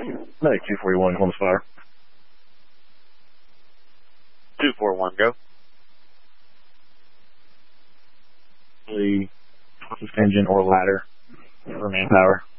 Medic 241, Columbus Fire. 241, go. The closest engine or ladder for manpower.